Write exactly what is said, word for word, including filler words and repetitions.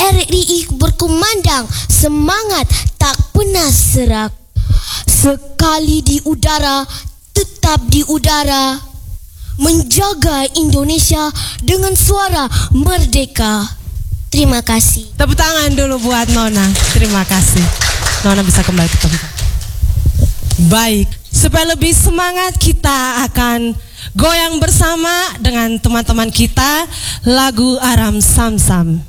R R I berkumandang, semangat tak pernah serak. Sekali di udara, tetap di udara, menjaga Indonesia dengan suara merdeka. Terima kasih. Tepuk tangan dulu buat Nona. Terima kasih. Nona bisa kembali ke tempat. Baik, supaya lebih semangat kita akan goyang bersama dengan teman-teman kita lagu Aram Sam Sam.